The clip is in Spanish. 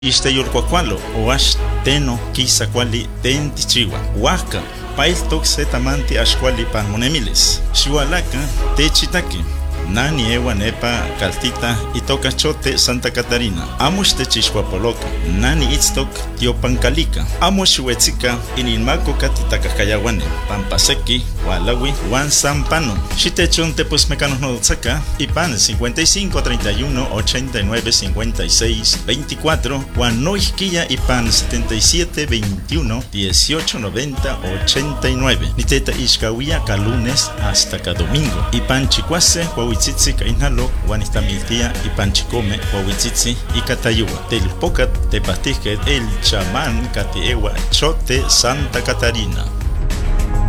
Ixteyolcuacualo, oax teno quisa cuali tentichiwa. Huaca, pail toxe tamanti axcuali pan monemiles. Xihualaca, techitaki. Nani ewa nepa caltita itoka chote Santa Catarina. Amos techixhuapoloca. Nani itztok tiopancalica. Amos xuetzika ininmaco catitacascayahuane. Pampaseki, Hualawi, Juan Sampano. Xitechon tepos mecanos nodotzaka. Ipan 55 31 89 56 24. Juan Noisquilla Ipan 77 21 18 90 89. Niteta Ixcawia ca lunes hasta ca domingo. Ipan chicuase, Huahuitzitzi ca inhalo, Juan Istamiltia Ipan chicome, Huahuitzitzi y Catayua. Telpocat tepastizque el chamán catiewa chote Santa Catarina.